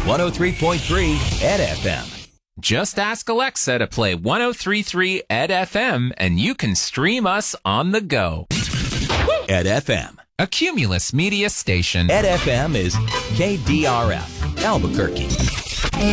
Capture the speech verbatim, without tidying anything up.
one oh three point three Ed F M. Just ask Alexa to play one oh three point three Ed F M and you can stream us on the go. Ed F M. A Cumulus Media station. Ed F M is K D R F, Albuquerque.